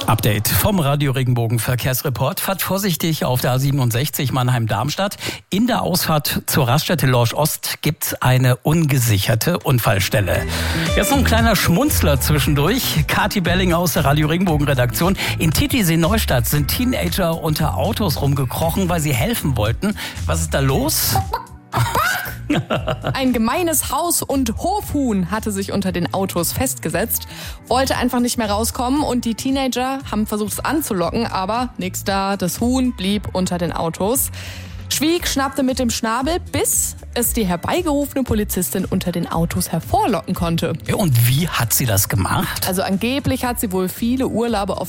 Update vom Radio Regenbogen Verkehrsreport. Fahrt vorsichtig auf der A67 Mannheim-Darmstadt. In der Ausfahrt zur Raststätte Lorsch Ost gibt's eine ungesicherte Unfallstelle. Jetzt noch ein kleiner Schmunzler zwischendurch. Kathi Belling aus der Radio Regenbogen Redaktion. In Titisee-Neustadt sind Teenager unter Autos rumgekrochen, weil sie helfen wollten. Was ist da los? Ein gemeines Haus- und Hofhuhn hatte sich unter den Autos festgesetzt, wollte einfach nicht mehr rauskommen und die Teenager haben versucht es anzulocken, aber nix da, das Huhn blieb unter den Autos. Schwieg, schnappte mit dem Schnabel, bis es die herbeigerufene Polizistin unter den Autos hervorlocken konnte. Ja, und wie hat sie das gemacht? Also angeblich hat sie wohl viele Urlaube auf